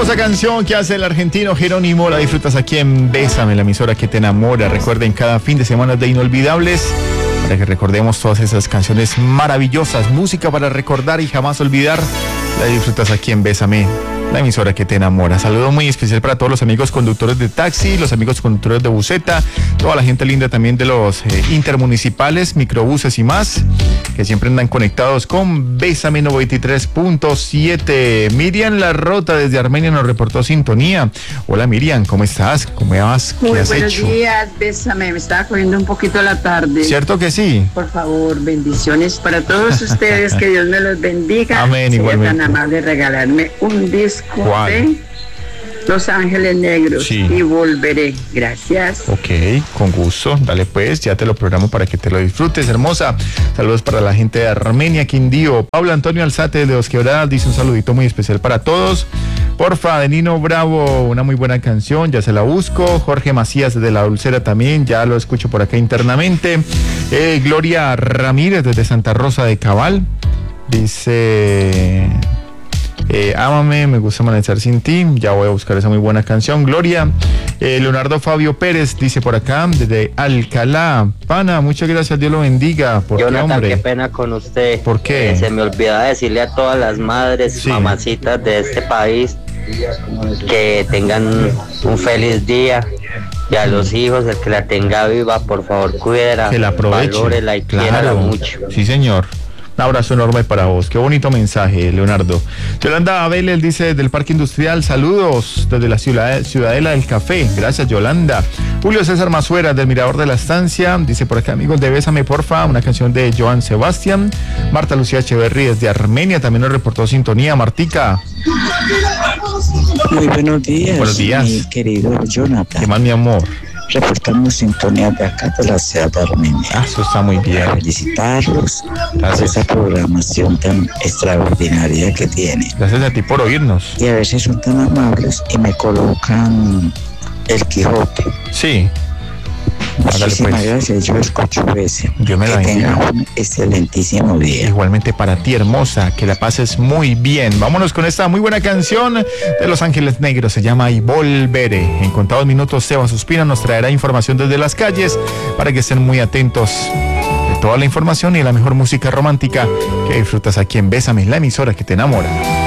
Hermosa canción que hace el argentino Jerónimo, la disfrutas aquí en Bésame, la emisora que te enamora. Recuerden, cada fin de semana de Inolvidables, para que recordemos todas esas canciones maravillosas, música para recordar y jamás olvidar. La disfrutas aquí en Bésame, la emisora que te enamora. Saludo muy especial para todos los amigos conductores de taxi, los amigos conductores de buseta, toda la gente linda también de los intermunicipales, microbuses y más, que siempre andan conectados con Bésame 93.7. Miriam La Rota desde Armenia nos reportó sintonía. Hola Miriam, ¿cómo estás? ¿Cómo vas? ¿Qué has hecho? Buenos días, Bésame, me estaba cogiendo un poquito la tarde. ¿Cierto que sí? Por favor, bendiciones para todos ustedes, que Dios me los bendiga. Amén, Sería igualmente. tan amable regalarme un disco ¿Cuál? de Los Ángeles Negros, Sí. Y volveré. Gracias. Ok, con gusto. Dale pues, ya te lo programo para que te lo disfrutes, hermosa. Saludos para la gente de Armenia, Quindío. Pablo Antonio Alzate de Dos Quebradas dice un saludito muy especial para todos. Porfa, de Nino Bravo, una muy buena canción, ya se la busco. Jorge Macías de La Dulcera también, ya lo escucho por acá internamente. Gloria Ramírez desde Santa Rosa de Cabal dice... ámame, me gusta amanecer sin ti. Ya voy a buscar esa muy buena canción, Gloria. Leonardo Fabio Pérez dice por acá desde Alcalá. Pana, muchas gracias, Dios lo bendiga. ¿Por qué, Jonathan, hombre? qué pena con usted. ¿Por qué? Se me olvidaba decirle a todas las madres, Sí. mamacitas de este país, que tengan un feliz día. Y a los hijos, el que la tenga viva, por favor, cuídela, Que la aproveche. valórela y quiérala mucho. Sí, señor. Un abrazo enorme para vos. Qué bonito mensaje, Leonardo. Yolanda Abel dice del Parque Industrial, saludos desde la Ciudadela del Café. Gracias, Yolanda. Julio César Mazuera del Mirador de la Estancia dice por acá, amigos de Bésame porfa, una canción de Joan Sebastián. Marta Lucía Echeverry desde Armenia también nos reportó sintonía. Martica. Muy buenos días. Buenos días. Mi querido Jonathan. ¿Qué más, mi amor? Reportamos sintonía de acá de la ciudad de Armenia. Eso está muy bien. Felicitarlos por Gracias. esa programación tan extraordinaria que tienen. Gracias a ti por oírnos. Y a veces son tan amables y me colocan El Quijote. Sí. Hágale, Muchísimas pues. gracias, yo escucho ese. Dios me la que bendiga. tenga un excelentísimo día. Igualmente para ti, hermosa, que la pases muy bien. Vámonos con esta muy buena canción de Los Ángeles Negros, se llama Y Volveré. En contados minutos, Seba Suspina nos traerá información desde las calles para que estén muy atentos de toda la información y la mejor música romántica que disfrutas aquí en Bésame, la emisora que te enamora.